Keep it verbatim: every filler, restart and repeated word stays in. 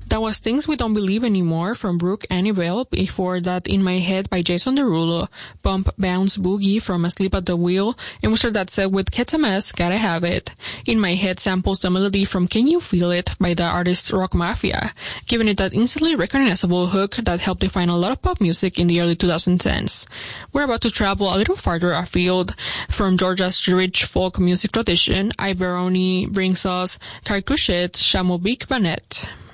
That was Things We Don't Believe Anymore from Brooke Annibale. Before that, In My Head by Jason Derulo, Bump Bounce Boogie from Asleep at the Wheel, and we started that set with Ketam's Gotta Have It. In My Head samples the melody from Can You Feel It by the artist Rock Mafia, giving it that instantly recognizable hook that helped define a lot of pop music in the early twenty tens. We're about to travel a little farther afield from Georgia's rich folk music tradition. Iberoni brings us Karkushet Shamobik Banet.